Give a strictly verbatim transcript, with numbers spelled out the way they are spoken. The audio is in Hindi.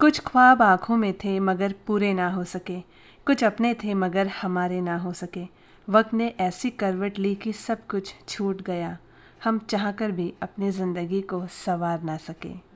कुछ ख्वाब आँखों में थे मगर पूरे ना हो सके, कुछ अपने थे मगर हमारे ना हो सके। वक्त ने ऐसी करवट ली कि सब कुछ छूट गया, हम चाहकर भी अपनी ज़िंदगी को संवार ना सके।